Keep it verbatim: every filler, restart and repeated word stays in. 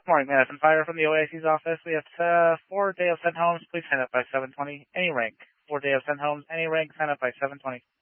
Good morning, Madison Fire from the O A C's office. We have uh, four day of sent homes. Please sign up by seven twenty. Any rank. Four day of sent homes. Any rank. Sign up by seven twenty.